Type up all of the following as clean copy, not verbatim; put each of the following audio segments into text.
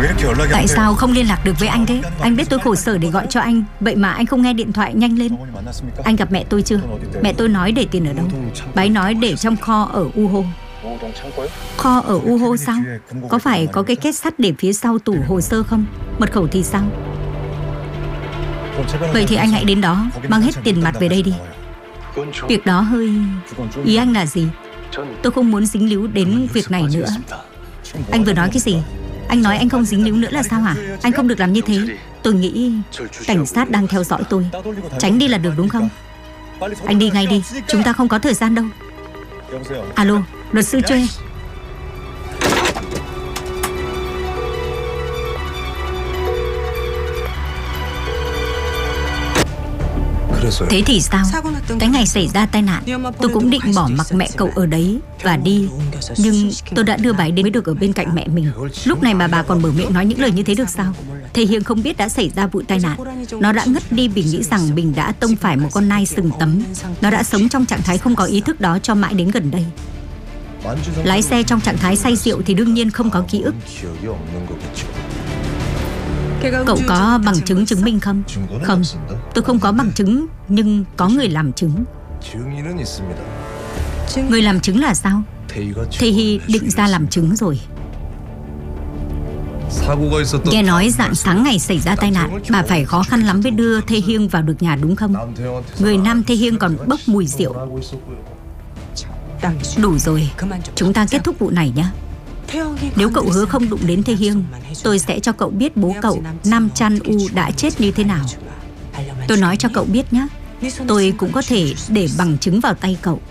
Tại sao không liên lạc được với anh thế? Anh biết tôi khổ sở để gọi cho anh, vậy mà anh không nghe điện thoại, nhanh lên. Anh gặp mẹ tôi chưa? Mẹ tôi nói để tiền ở đâu? Bà ấy nói để trong kho ở U-hô. Kho ở U-hô sao? Có phải có cái két sắt để phía sau tủ hồ sơ không? Mật khẩu thì sao? Vậy thì anh hãy đến đó, mang hết tiền mặt về đây đi. Việc đó hơi... Ý anh là gì? Tôi không muốn dính líu đến việc này nữa. Anh vừa nói cái gì? Anh nói anh không dính líu nữa là sao hả? Anh không được làm như thế. Tôi nghĩ cảnh sát đang theo dõi tôi. Tránh đi là được đúng không? Anh đi ngay đi, chúng ta không có thời gian đâu. Alo, luật sư Choi. Thế thì sao? Cái ngày xảy ra tai nạn, tôi cũng định bỏ mặc mẹ cậu ở đấy và đi. Nhưng tôi đã đưa bà ấy đến mới được ở bên cạnh mẹ mình. Lúc này mà bà còn mở miệng nói những lời như thế được sao? Thầy Hiền không biết đã xảy ra vụ tai nạn. Nó đã ngất đi vì nghĩ rằng mình đã tông phải một con nai sừng tấm. Nó đã sống trong trạng thái không có ý thức đó cho mãi đến gần đây. Lái xe trong trạng thái say rượu thì đương nhiên không có ký ức. Cậu có bằng chứng chứng minh không? Không, tôi không có bằng chứng, nhưng có người làm chứng. Người làm chứng là sao? Thầy Hy định ra làm chứng rồi. Nghe nói rạng sáng ngày xảy ra tai nạn, bà phải khó khăn lắm mới đưa Thê Hiêng vào được nhà đúng không? Người nam Thê Hiêng còn bốc mùi rượu. Đủ rồi, chúng ta kết thúc vụ này nhé. Nếu cậu hứa không đụng đến Thê Hiêng, tôi sẽ cho cậu biết bố cậu, Nam Chan U, đã chết như thế nào. Tôi nói cho cậu biết nhé. Tôi cũng có thể để bằng chứng vào tay cậu.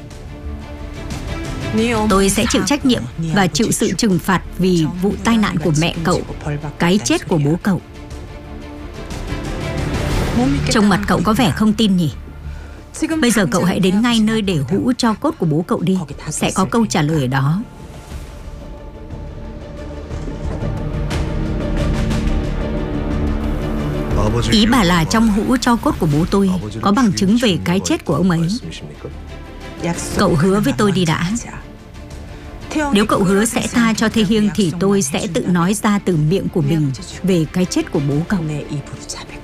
Tôi sẽ chịu trách nhiệm và chịu sự trừng phạt vì vụ tai nạn của mẹ cậu, cái chết của bố cậu. Trông mặt cậu có vẻ không tin nhỉ? Bây giờ cậu hãy đến ngay nơi để hũ tro cốt của bố cậu đi. Sẽ có câu trả lời ở đó. Ý bà là trong hũ tro cốt của bố tôi có bằng chứng về cái chết của ông ấy. Cậu hứa với tôi đi đã. Nếu cậu hứa sẽ tha cho Thê Hiêng thì tôi sẽ tự nói ra từ miệng của mình về cái chết của bố cậu.